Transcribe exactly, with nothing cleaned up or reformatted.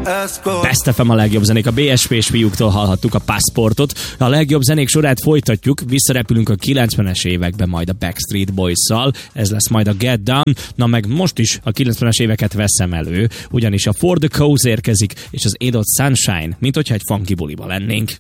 Best ef em a legjobb zenék, a bé es pés fiúktól hallhattuk a Passportot. A legjobb zenék sorát folytatjuk, visszarepülünk a kilencvenes évekbe, majd a Backstreet Boys-szal, ez lesz majd a Get Down, na meg most is a kilencvenes éveket veszem elő, ugyanis a For the Cause érkezik, és az Edot Sunshine, mint hogyha egy funky buliba lennénk.